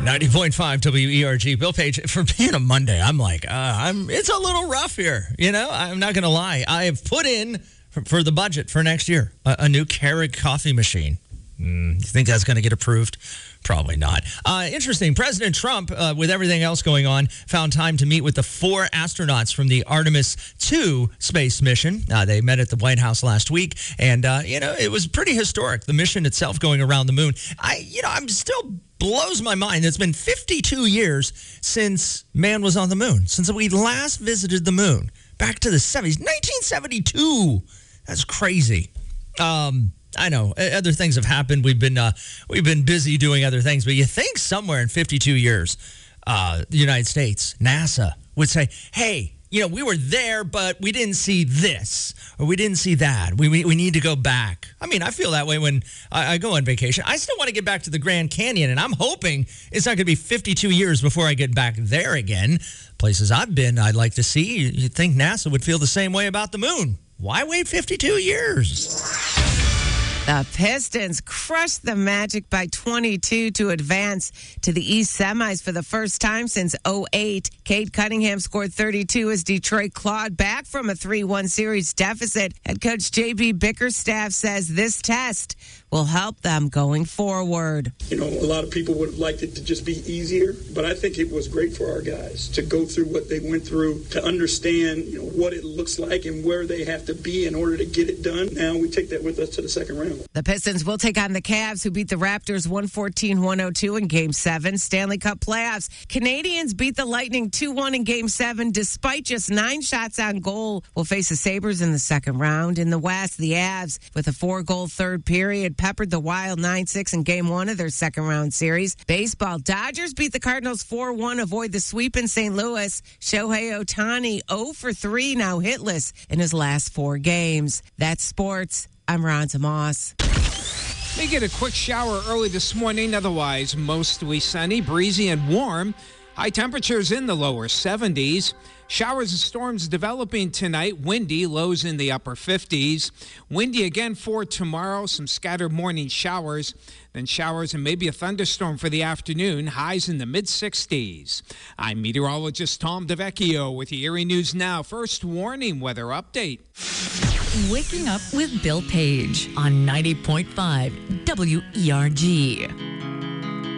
90.5 WERG. Bill Page, for being a Monday, I'm like, it's a little rough here. I'm not going to lie. I have put in for the budget for next year a new Keurig coffee machine. You think that's going to get approved? Probably not. Interesting. President Trump, with everything else going on, found time to meet with the 4 astronauts from the Artemis II space mission. They met at the White House last week, and, it was pretty historic. The mission itself going around the moon. I'm still blows my mind. It's been 52 years since man was on the moon, since we last visited the moon, back to the 70s, 1972. That's crazy. I know other things have happened. We've been busy doing other things, but you think somewhere in 52 years, the United States, NASA would say, "Hey, we were there, but we didn't see this or we didn't see that. We need to go back." I mean, I feel that way when I go on vacation. I still want to get back to the Grand Canyon, and I'm hoping it's not going to be 52 years before I get back there again. Places I've been, I'd like to see. You'd think NASA would feel the same way about the moon. Why wait 52 years? The Pistons crushed the Magic by 22 to advance to the East semis for the first time since 2008. Cade Cunningham scored 32 as Detroit clawed back from a 3-1 series deficit. Head coach J.B. Bickerstaff says this test will help them going forward. A lot of people would have liked it to just be easier, but I think it was great for our guys to go through what they went through, to understand, what it looks like and where they have to be in order to get it done. Now we take that with us to the second round. The Pistons will take on the Cavs, who beat the Raptors 114-102 in Game 7. Stanley Cup playoffs. Canadians beat the Lightning 2-1 in Game 7, despite just 9 shots on goal. Will face the Sabres in the second round. In the West, the Avs, with a 4-goal third period, peppered the Wild 9-6 in Game 1 of their second-round series. Baseball, Dodgers beat the Cardinals 4-1, avoid the sweep in St. Louis. Shohei Ohtani 0-for-3, now hitless in his last 4 games. That's sports. I'm Ron Moss. May get a quick shower early this morning, otherwise mostly sunny, breezy, and warm. High temperatures in the lower 70s. Showers and storms developing tonight. Windy, lows in the upper 50s. Windy again for tomorrow. Some scattered morning showers. Then showers and maybe a thunderstorm for the afternoon. Highs in the mid-60s. I'm meteorologist Tom DeVecchio with your Erie News Now. First warning weather update. Waking up with Bill Page on 90.5 WERG.